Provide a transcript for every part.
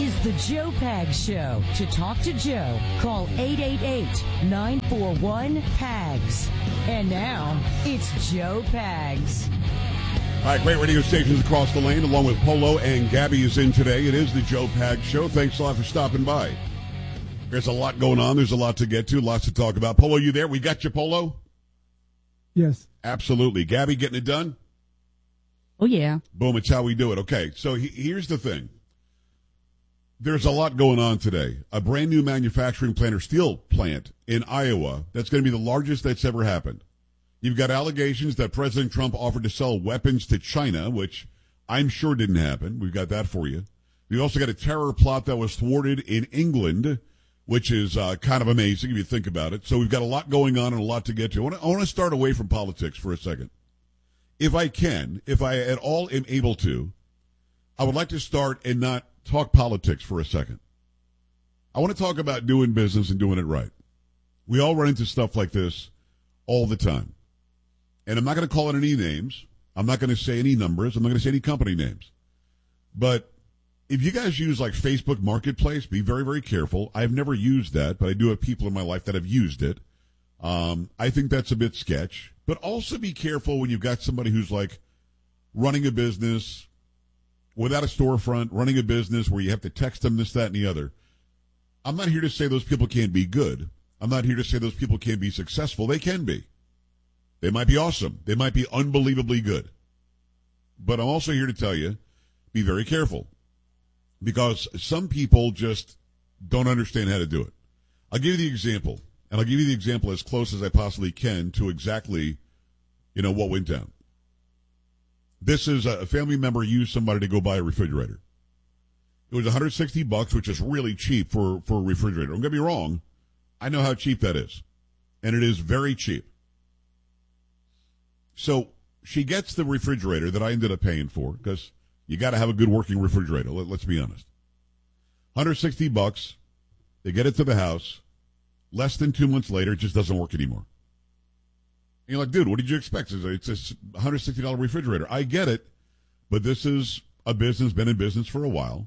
is the Joe Pags Show. To talk to Joe, call 888-941-PAGS. And now, it's Joe Pags. All right, great radio stations across the lane, along with Polo and Gabby is in today. It is the Joe Pags Show. Thanks a lot for stopping by. There's a lot going on. There's a lot to get to, lots to talk about. Polo, you there? We got you, Polo? Yes. Absolutely. Gabby, getting it done? Oh, yeah. Boom, it's how we do it. Okay, so here's the thing. There's a lot going on today. A brand new manufacturing plant or steel plant in Iowa that's going to be the largest that's ever happened. You've got allegations that President Trump offered to sell weapons to China, which I'm sure didn't happen. We've got that for you. We also got a terror plot that was thwarted in England, which is kind of amazing if you think about it. So we've got a lot going on and a lot to get to. I want to start away from politics for a second. If I can, if I at all am able to, I would like to start and not talk politics for a second. I want to talk about doing business and doing it right. We all run into stuff like this all the time. And I'm not going to call it any names. I'm not going to say any numbers. I'm not going to say any company names. But if you guys use like Facebook Marketplace, be very, very careful. I've never used that, but I do have people in my life that have used it. I think that's a bit sketch. But also be careful when you've got somebody who's like running a business without a storefront, running a business where you have to text them this, that, and the other. I'm not here to say those people can't be good. I'm not here to say those people can't be successful. They can be. They might be awesome. They might be unbelievably good. But I'm also here to tell you, be very careful. Because some people just don't understand how to do it. I'll give you the example. And I'll give you the example as close as I possibly can to exactly, what went down. This is a family member used somebody to go buy a refrigerator. It was $160, which is really cheap for a refrigerator. Don't get me wrong. I know how cheap that is. And it is very cheap. So she gets the refrigerator that I ended up paying for because you got to have a good working refrigerator. Let's be honest. $160. They get it to the house. Less than 2 months later, it just doesn't work anymore. And you're like, dude, what did you expect? It's a $160 refrigerator. I get it, but this is a business, been in business for a while.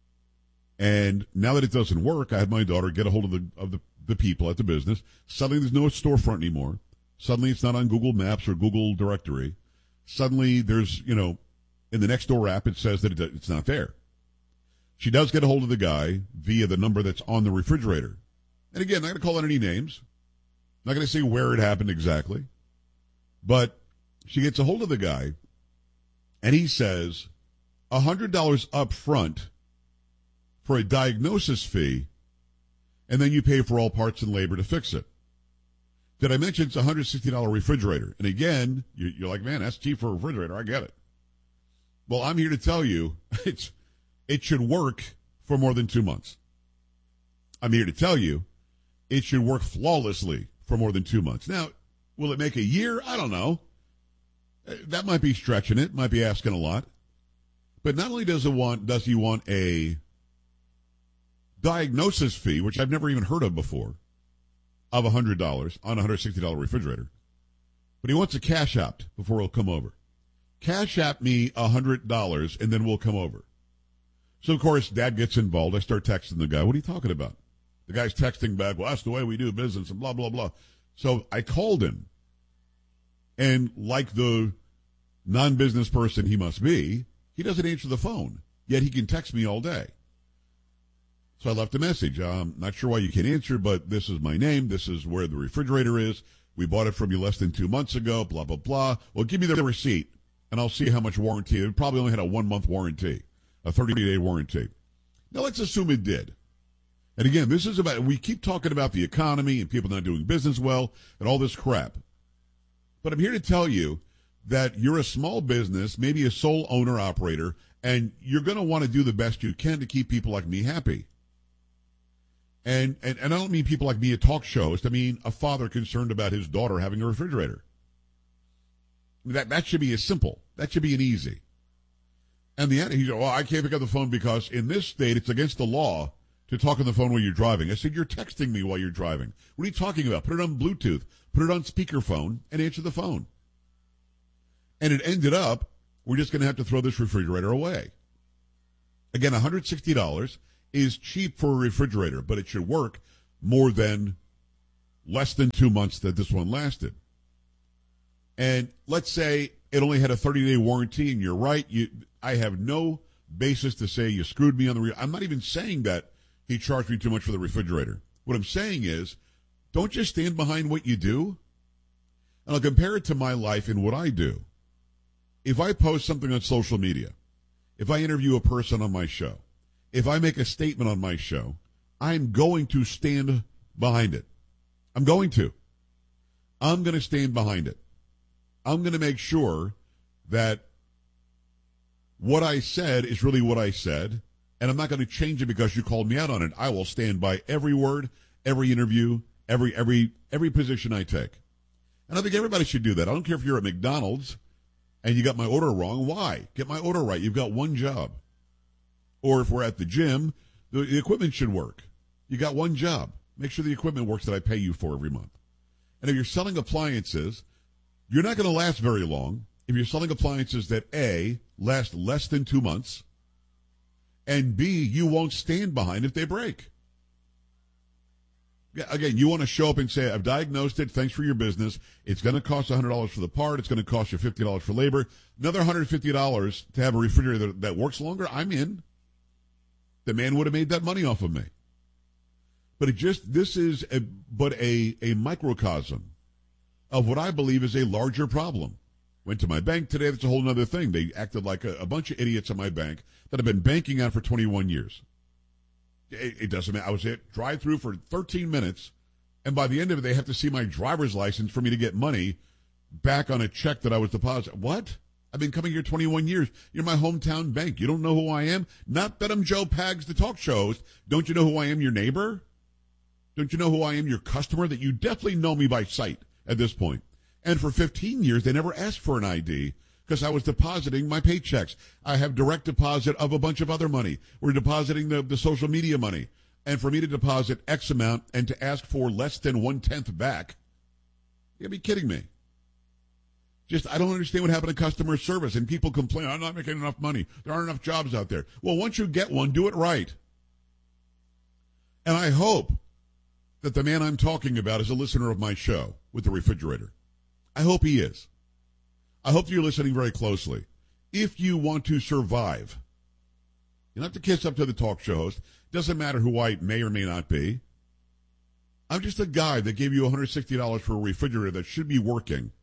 And now that it doesn't work, I had my daughter get a hold of the people at the business. Suddenly there's no storefront anymore. Suddenly it's not on Google Maps or Google Directory. Suddenly there's, in the Nextdoor app, it says that it's not there. She does get a hold of the guy via the number that's on the refrigerator. And again, I'm not going to call out any names. I'm not going to say where it happened exactly. But she gets a hold of the guy, and he says $100 up front for a diagnosis fee, and then you pay for all parts and labor to fix it. Did I mention it's a $160 refrigerator? And again, you're like, man, that's cheap for a refrigerator. I get it. Well, I'm here to tell you it should work for more than 2 months. I'm here to tell you it should work flawlessly for more than 2 months. Now, will it make a year? I don't know. That might be stretching it, might be asking a lot. But not only does he want a diagnosis fee, which I've never even heard of before, of $100 on a $160 refrigerator, but he wants a cash app before he'll come over. Cash app me $100 and then we'll come over. So, of course, Dad gets involved. I start texting the guy. What are you talking about? The guy's texting back, well, that's the way we do business and blah, blah, blah. So I called him. And like the non-business person he must be, he doesn't answer the phone. Yet he can text me all day. So I left a message. I'm not sure why you can't answer, but this is my name. This is where the refrigerator is. We bought it from you less than 2 months ago, blah, blah, blah. Well, give me the receipt, and I'll see how much warranty. It probably only had a 1-month warranty, a 30-day warranty. Now, let's assume it did. And again, this is about, we keep talking about the economy and people not doing business well and all this crap. But I'm here to tell you that you're a small business, maybe a sole owner operator, and you're going to want to do the best you can to keep people like me happy. And I don't mean people like me at talk shows. I mean a father concerned about his daughter having a refrigerator. That should be as simple. That should be an easy. And the end, he said, well, I can't pick up the phone because in this state it's against the law to talk on the phone while you're driving. I said, you're texting me while you're driving. What are you talking about? Put it on Bluetooth. Put it on speakerphone and answer the phone. And it ended up, we're just going to have to throw this refrigerator away. Again, $160. is cheap for a refrigerator, but it should work more than less than 2 months that this one lasted. And let's say it only had a 30-day warranty, and you're right. I have no basis to say you screwed me on the I'm not even saying that he charged me too much for the refrigerator. What I'm saying is, don't just stand behind what you do. And I'll compare it to my life and what I do. If I post something on social media, if I interview a person on my show, if I make a statement on my show, I'm going to stand behind it. I'm going to stand behind it. I'm going to make sure that what I said is really what I said, and I'm not going to change it because you called me out on it. I will stand by every word, every interview, every position I take. And I think everybody should do that. I don't care if you're at McDonald's and you got my order wrong. Why? Get my order right. You've got one job. Or if we're at the gym, the equipment should work. You got one job. Make sure the equipment works that I pay you for every month. And if you're selling appliances, you're not going to last very long if you're selling appliances that A, last less than 2 months, and B, you won't stand behind if they break. Yeah, again, you want to show up and say, I've diagnosed it, thanks for your business. It's going to cost $100 for the part. It's going to cost you $50 for labor. Another $150 to have a refrigerator that works longer, I'm in. The man would have made that money off of me. But this is a microcosm of what I believe is a larger problem. Went to my bank today. That's a whole other thing. They acted like a bunch of idiots at my bank that have been banking on for 21 years. It doesn't matter. I was at drive-through for 13 minutes, and by the end of it, they have to see my driver's license for me to get money back on a check that I was depositing. What? I've been coming here 21 years. You're my hometown bank. You don't know who I am? Not that I'm Joe Pags, the talk show host. Don't you know who I am, your neighbor? Don't you know who I am, your customer? That you definitely know me by sight at this point. And for 15 years, they never asked for an ID because I was depositing my paychecks. I have direct deposit of a bunch of other money. We're depositing the social media money. And for me to deposit X amount and to ask for less than 1/10 back, you gotta be kidding me. I don't understand what happened to customer service. And people complain, I'm not making enough money. There aren't enough jobs out there. Well, once you get one, do it right. And I hope that the man I'm talking about is a listener of my show with the refrigerator. I hope he is. I hope you're listening very closely. If you want to survive, you don't have to kiss up to the talk show host. Doesn't matter who I may or may not be. I'm just a guy that gave you $160 for a refrigerator that should be working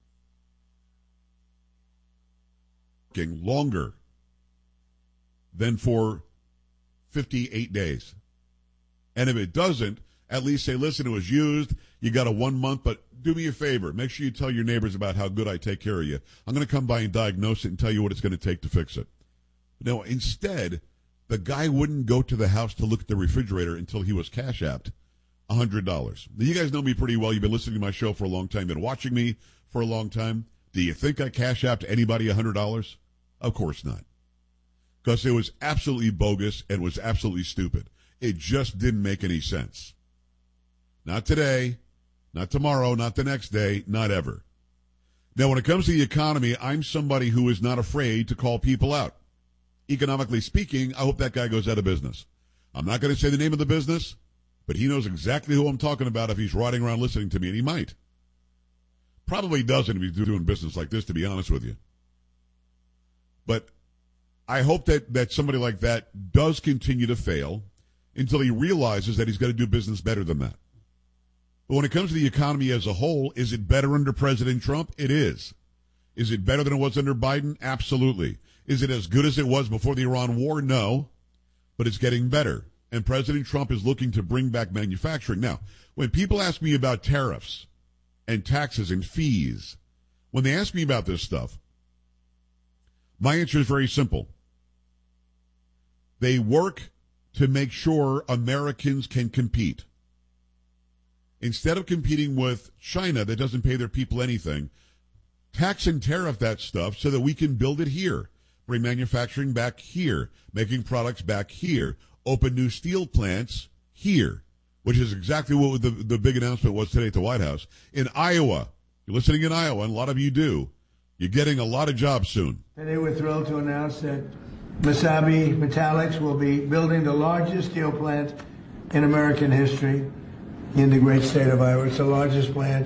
longer than for 58 days. And if it doesn't, at least say, listen, it was used. You got a 1 month, but do me a favor. Make sure you tell your neighbors about how good I take care of you. I'm going to come by and diagnose it and tell you what it's going to take to fix it. No, instead, the guy wouldn't go to the house to look at the refrigerator until he was cash apped $100. Now, you guys know me pretty well. You've been listening to my show for a long time, been watching me for a long time. Do you think I cash apped anybody $100? Of course not. Because it was absolutely bogus and was absolutely stupid. It just didn't make any sense. Not today, not tomorrow, not the next day, not ever. Now, when it comes to the economy, I'm somebody who is not afraid to call people out. Economically speaking, I hope that guy goes out of business. I'm not going to say the name of the business, but he knows exactly who I'm talking about if he's riding around listening to me, and he might. Probably doesn't if he's doing business like this, to be honest with you. But I hope that somebody like that does continue to fail until he realizes that he's got to do business better than that. But when it comes to the economy as a whole, is it better under President Trump? It is. Is it better than it was under Biden? Absolutely. Is it as good as it was before the Iran war? No. But it's getting better. And President Trump is looking to bring back manufacturing. Now, when people ask me about tariffs and taxes and fees, when they ask me about this stuff, my answer is very simple. They work to make sure Americans can compete. Instead of competing with China that doesn't pay their people anything, tax and tariff that stuff so that we can build it here, bring manufacturing back here, making products back here, open new steel plants here, which is exactly what the big announcement was today at the White House. In Iowa, you're listening in Iowa, and a lot of you do, you're getting a lot of jobs soon. Today we're thrilled to announce that Mesabi Metallics will be building the largest steel plant in American history in the great state of Iowa. It's the largest plant